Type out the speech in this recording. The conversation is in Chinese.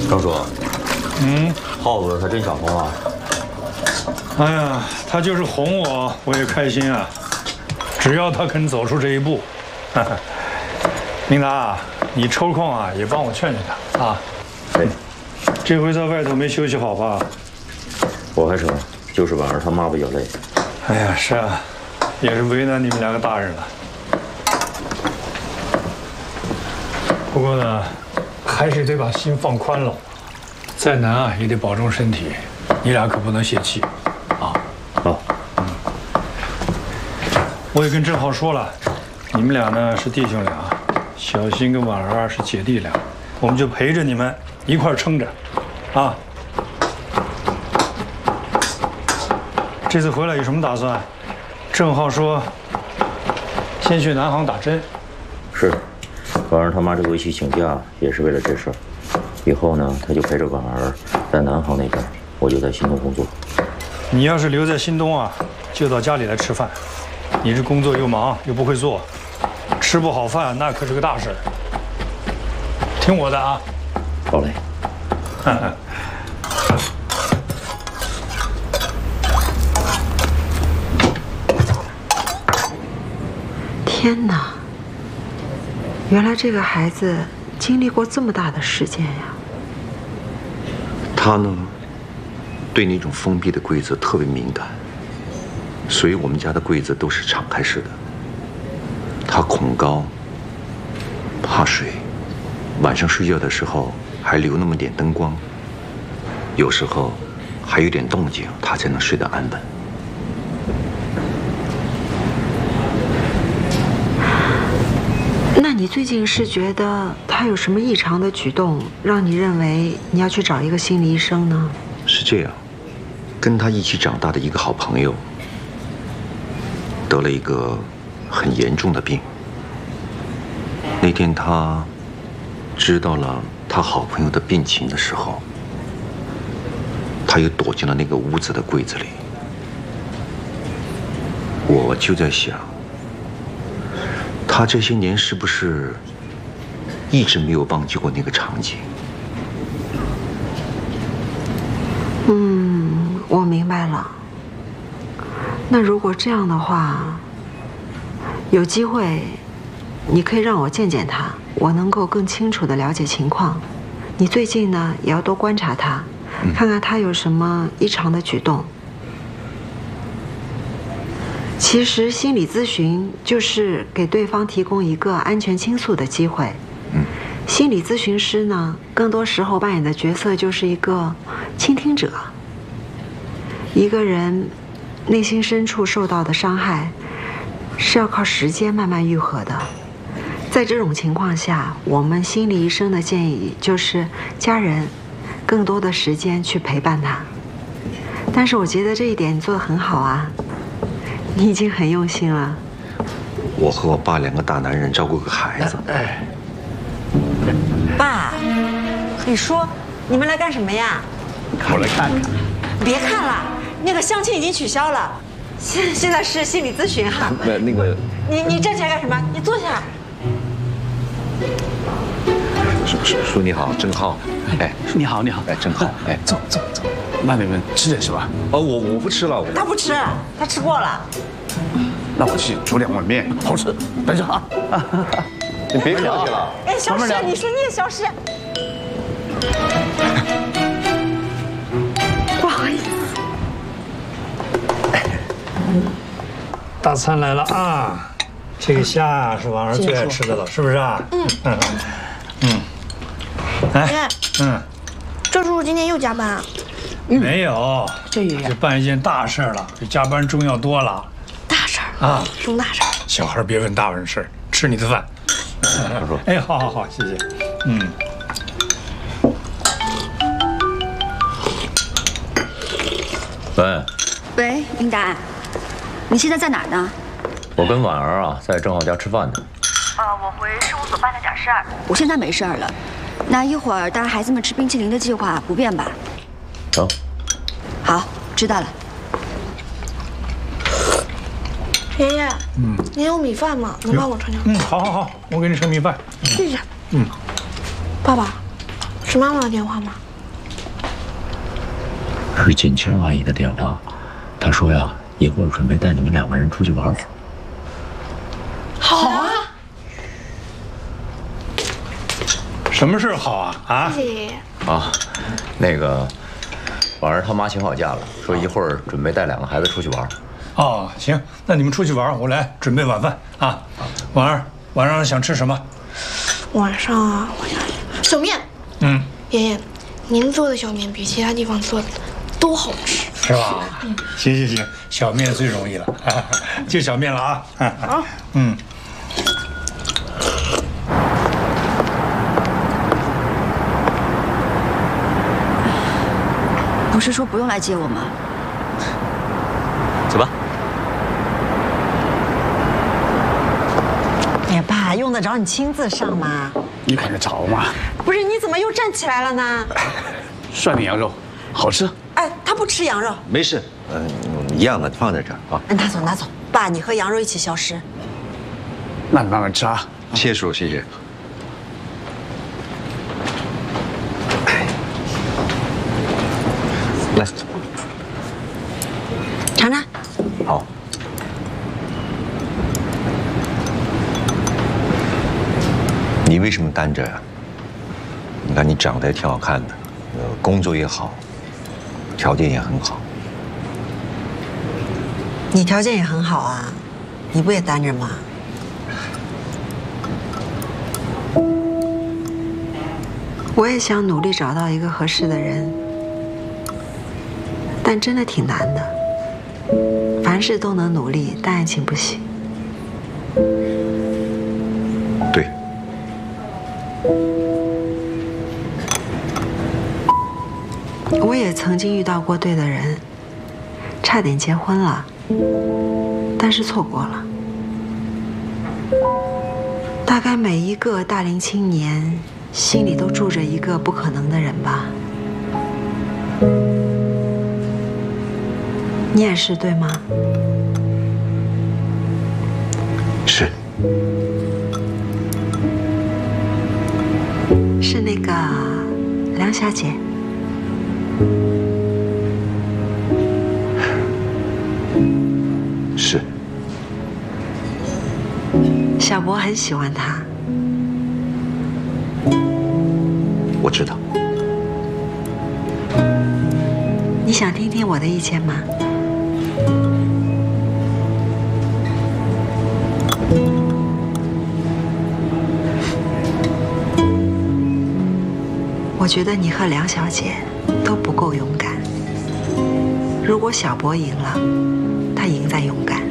郑叔，耗子他真想通了。 哎呀，他就是哄我，我也开心啊。只要他肯走出这一步，明达，你抽空啊也帮我劝劝他啊。 对， 这回在外头没休息好吧？ 我还成，就是婉儿他妈比较累。 哎呀，是啊，也是为难你们两个大人了。不过呢，还是得把心放宽了。再难啊，也得保重身体。你俩可不能泄气，啊。 好。 我也跟郑浩说了，你们俩呢是弟兄俩，小新跟婉儿是姐弟俩，我们就陪着你们一块撑着，啊。这次回来有什么打算？郑浩说，先去南航打针。 是，婉儿他妈这回去请假也是为了这事儿。以后呢，他就陪着婉儿在南航那边，我就在新东工作。 你要是留在新东啊，就到家里来吃饭。你这工作又忙又不会做，吃不好饭那可是个大事儿。听我的啊。 好嘞。 天哪！原来这个孩子经历过这么大的事件呀。 他呢，对那种封闭的柜子特别敏感，所以我们家的柜子都是敞开式的。他恐高，怕水，晚上睡觉的时候还留那么点灯光，有时候还有点动静，他才能睡得安稳。 那你最近是觉得他有什么异常的举动，让你认为你要去找一个心理医生呢？ 是这样，跟他一起长大的一个好朋友，得了一个很严重的病。那天他知道了他好朋友的病情的时候，他又躲进了那个屋子的柜子里。我就在想，他这些年是不是一直没有忘记过那个场景？ 我明白了。那如果这样的话，有机会，你可以让我见见他，我能够更清楚地了解情况。你最近呢，也要多观察他，看看他有什么异常的举动。其实心理咨询就是给对方提供一个安全倾诉的机会。心理咨询师呢，更多时候扮演的角色就是一个倾听者。一个人内心深处受到的伤害，是要靠时间慢慢愈合的。在这种情况下，我们心理医生的建议就是家人更多的时间去陪伴他。但是我觉得这一点你做得很好啊，你已经很用心了。 我和我爸两个大男人照顾个孩子。 爸，你说你们来干什么呀？ 我来看看。 别看了，那个相亲已经取消了，现在是心理咨询哈。 那个， 你站起来干什么？你坐下。 叔你好，郑浩。哎， 你好，你好。 哎，郑浩。哎， 走。外面吃点是吧？ 哦，我不吃了。 他不吃，他吃过了。 那我去煮2碗面，好吃。等一下啊。 你别客气了。 哎，小石，你说你也小石。不好意思。 大餐来了啊！这个虾啊是婉儿最爱吃的了，是不是啊？来， 郑叔叔今天又加班啊？ 没有，这办一件大事了，比加班重要多了。 大事儿啊， 什么大事儿？ 小孩别问大人事，吃你的饭。哎，好，谢谢。 喂，英达，你现在在哪儿呢？ 我跟婉儿啊在郑浩家吃饭呢。 我回事务所办了点事儿。我现在没事儿了，那一会儿带孩子们吃冰淇淋的计划不变吧？ 成。 好，知道了。 爷爷，您有米饭吗？能帮我盛点？ 好，我给你盛米饭。 谢谢。爸爸， 是妈妈的电话吗？ 是锦清阿姨的电话，她说呀，一会儿准备带你们2个人出去玩。 好啊！ 什么事好啊？啊？ 谢谢爷爷。 啊，那个，婉儿他妈请好假了，说一会儿准备带2个孩子出去玩。 哦，行，那你们出去玩，我来准备晚饭啊。婉儿，晚上想吃什么？ 晚上啊，我想小面。 嗯， 爷爷，您做的小面比其他地方做的都好吃， 是吧？行行行，小面最容易了，就小面了啊。 好。 嗯。 不是说不用来接我吗？ 走吧。 哎呀，爸，用得着你亲自上吗？ 你管得着吗？ 不是，你怎么又站起来了呢？ 涮点羊肉，好吃。 哎，他不吃羊肉。 没事，一样的，放在这儿啊。 拿走拿走，爸，你和羊肉一起消失。 那你慢慢吃啊。 谢叔，谢谢。来， 尝尝。 好。你为什么单着呀？你看你长得也挺好看的，工作也好，条件也很好。 你条件也很好啊，你不也单着吗？我也想努力找到一个合适的人，但真的挺难的。凡事都能努力，但爱情不行。 对。 我也曾经遇到过对的人，差点结婚了，但是错过了。大概每一个大龄青年心里都住着一个不可能的人吧。你也是对吗？ 是。 是那个梁小姐。 是。 小博很喜欢她。 我知道。 你想听听我的意见吗？我觉得你和梁小姐都不够勇敢。如果小博赢了，他赢在勇敢。